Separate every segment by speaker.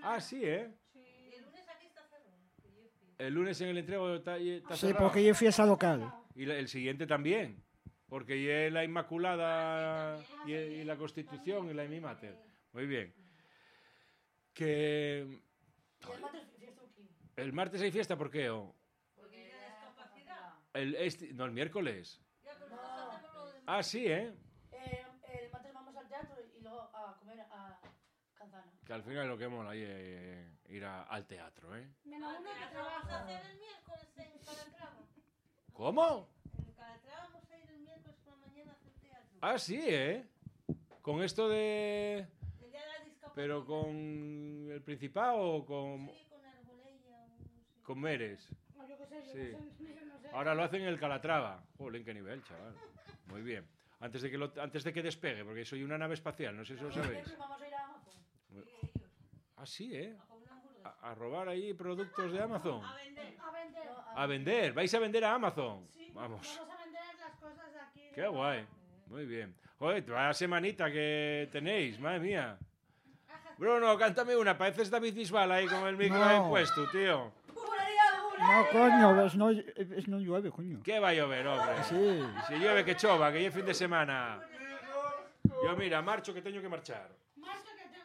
Speaker 1: Ah, sí, ¿eh?
Speaker 2: El lunes aquí está cerrado.
Speaker 1: El lunes en el entrego está
Speaker 3: Sí,
Speaker 1: cerrado.
Speaker 3: porque es fiesta local.
Speaker 1: Y el siguiente también. Porque ya es la Inmaculada y la Constitución y la Mi Mater. Muy bien. Que...
Speaker 4: Y el martes fiesta aquí.
Speaker 1: ¿El martes hay fiesta? ¿Por qué?
Speaker 2: Porque ya es capacidad.
Speaker 1: No, el miércoles.
Speaker 2: Ya, pero nosotros hacemos lo de...
Speaker 1: Ah, sí, ¿eh?
Speaker 4: El martes vamos al teatro y luego a comer a Canzana.
Speaker 1: Que al final lo que mola ahí es ir al teatro, ¿eh?
Speaker 5: Menos uno que
Speaker 2: Vamos a
Speaker 5: trabaja.
Speaker 2: hacer el miércoles en Calatrava.
Speaker 1: ¿Cómo?
Speaker 2: En Calatrava vamos a ir el miércoles por la mañana a hacer teatro.
Speaker 1: Ah, sí, ¿eh? Con esto de...
Speaker 2: El día de la discapacidad.
Speaker 1: ¿Pero con el Principado o con,
Speaker 2: Sí, con Arbolella. Sí.
Speaker 1: con Meres?
Speaker 5: No, yo qué sé, yo
Speaker 1: Sí.
Speaker 5: no sé.
Speaker 1: Ahora lo hacen en el Calatrava. Jolín, qué nivel, chaval. Muy bien. Antes de que despegue, porque soy una nave espacial, no sé si lo sabéis.
Speaker 4: Vamos a ir a Amazon.
Speaker 2: Y ellos.
Speaker 1: Ah, sí, ¿eh?
Speaker 2: A comer una hamburguesa.
Speaker 1: A robar ahí productos de Amazon.
Speaker 2: A vender.
Speaker 5: A vender.
Speaker 1: A vender. ¿Vais a vender a Amazon?
Speaker 5: Sí,
Speaker 1: Vamos.
Speaker 5: vamos a vender las cosas de aquí.
Speaker 1: Qué guay. Muy bien. Joder, vaya semanita que tenéis, madre mía. Bruno, cántame una. Pareces David Bisbal ahí con el micro
Speaker 3: No.
Speaker 1: ahí puesto, tío.
Speaker 3: No, coño, no llueve, coño.
Speaker 1: ¿Qué va a llover, hombre?
Speaker 3: Sí.
Speaker 1: Si llueve que chova, que ya es fin de semana. Yo mira, marcho que tengo que marchar.
Speaker 5: Más que tengo.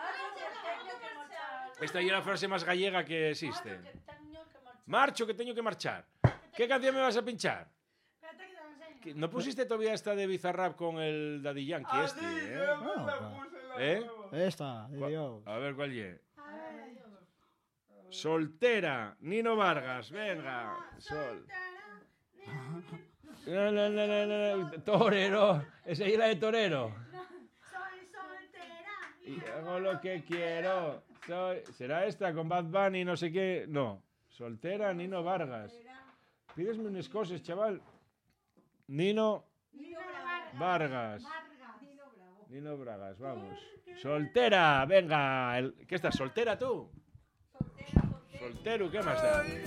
Speaker 1: Esta es la frase más gallega que existe.
Speaker 4: Que tengo que marchar.
Speaker 1: Marcho que tengo que marchar. ¿Qué canción me vas a pinchar?
Speaker 5: Espérate que te lo enseño.
Speaker 1: ¿No pusiste todavía esta de Bizarrap con el Daddy Yankee este, eh? ¿Eh?
Speaker 3: Esta, de Dios.
Speaker 1: A ver cuál es.
Speaker 5: A ver.
Speaker 1: Soltera, Nino Vargas, venga.
Speaker 5: Soltera.
Speaker 1: Torero, esa es la de Torero.
Speaker 5: Soy soltera.
Speaker 1: Y hago lo que quiero. ¿Será esta con Bad Bunny no sé qué? No. Soltera, Nino Vargas. Pídesme unas cosas, chaval. Nino Vargas. Nino Vargas, vamos. Soltera, venga. ¿Qué estás, soltera tú? Soltero, ¿qué más da?